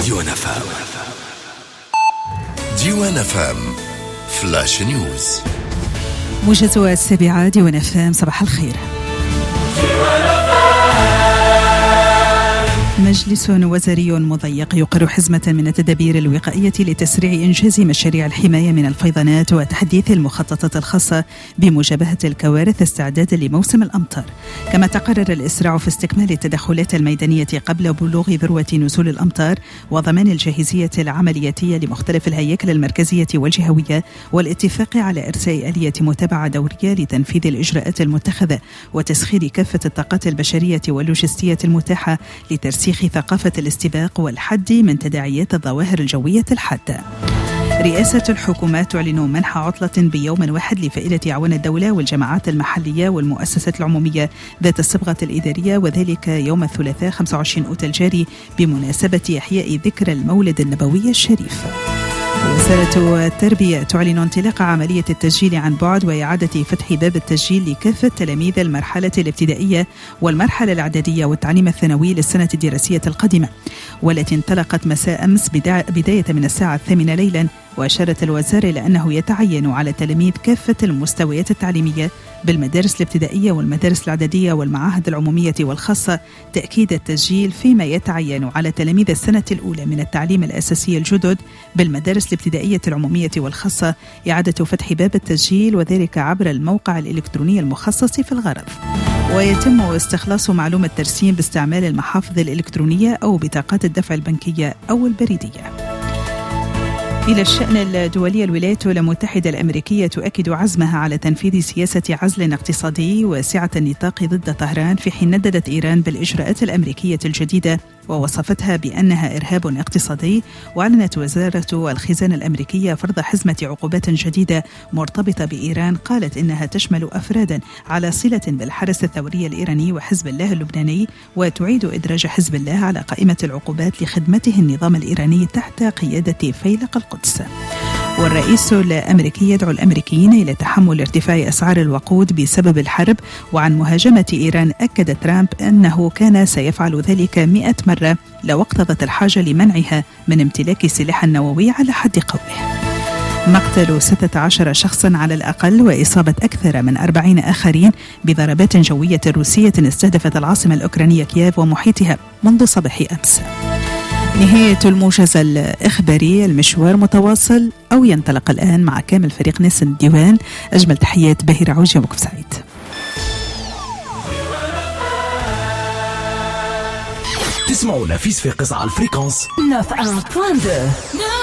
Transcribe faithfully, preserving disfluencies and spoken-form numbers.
ديوان اف ام. ديوان اف ام فلاش نيوز. موجز السابعة ديوان اف ام. صباح الخير. مجلس وزاري مضيق يقر حزمة من التدابير الوقائية لتسريع إنجاز مشاريع الحماية من الفيضانات وتحديث المخططات الخاصة بمجابهة الكوارث استعدادا لموسم الأمطار. كما تقرر الإسراع في استكمال التدخلات الميدانية قبل بلوغ ذروة نزول الأمطار وضمان الجاهزية العملياتية لمختلف الهياكل المركزية والجهوية والاتفاق على إرساء آلية متابعة دورية لتنفيذ الإجراءات المتخذة وتسخير كافة الطاقات البشرية واللوجستية المتاحة لترسيخ ثقافة الاستباق والحد من تداعيات الظواهر الجوية الحادة. رئاسة الحكومة تعلن منح عطلة بيوم واحد لفائدة عوان الدولة والجماعات المحلية والمؤسسات العمومية ذات الصبغة الإدارية، وذلك يوم الثلاثاء خمسة وعشرين أوت الجاري بمناسبة إحياء ذكرى المولد النبوي الشريف. وزارة التربية تعلن انطلاق عملية التسجيل عن بعد وإعادة فتح باب التسجيل لكافة تلاميذ المرحلة الابتدائية والمرحلة الإعدادية والتعليم الثانوي للسنة الدراسية القادمة، والتي انطلقت مساء أمس بداية من الساعة الثامنة ليلا. وأشارت الوزارة إلى أنه يتعين على تلاميذ كافة المستويات التعليمية بالمدارس الابتدائية والمدارس الإعدادية والمعاهد العمومية والخاصة تأكيد التسجيل، فيما يتعين على تلاميذ السنة الأولى من التعليم الأساسي الجدد بالمدارس الابتدائية العمومية والخاصة إعادة فتح باب التسجيل، وذلك عبر الموقع الإلكتروني المخصص في الغرض. ويتم استخلاص معلومة ترسيم باستعمال المحافظ الإلكترونية أو بطاقات الدفع البنكية أو البريدية. إلى الشأن الدولي، الولايات المتحدة الأمريكية تؤكد عزمها على تنفيذ سياسة عزل اقتصادي واسعة النطاق ضد طهران، في حين نددت إيران بالإجراءات الأمريكية الجديدة ووصفتها بأنها إرهاب اقتصادي. وأعلنت وزارة الخزانة الأمريكية فرض حزمة عقوبات جديدة مرتبطة بإيران، قالت إنها تشمل أفرادا على صلة بالحرس الثوري الإيراني وحزب الله اللبناني، وتعيد إدراج حزب الله على قائمة العقوبات لخدمته النظام الإيراني تحت قيادة فيلق القدس. والرئيس الأمريكي يدعو الأمريكيين إلى تحمل ارتفاع أسعار الوقود بسبب الحرب. وعن مهاجمة إيران أكد ترامب أنه كان سيفعل ذلك مئة مرة لو اقتضت الحاجة لمنعها من امتلاك سلاح نووي على حد قوله. مقتل ستة عشر شخصا على الأقل وإصابة أكثر من أربعين آخرين بضربات جوية روسية استهدفت العاصمة الأوكرانية كييف ومحيطها منذ صباح أمس. نهاية الموجز الإخباري. المشوار متواصل أو ينطلق الآن مع كامل فريق نسن الديوان. أجمل تحيات بهير عوجي ومكف سعيد. تسمعوا نفيس في قصة على الفريكونس تسعة وتسعين فاصلة اثنين.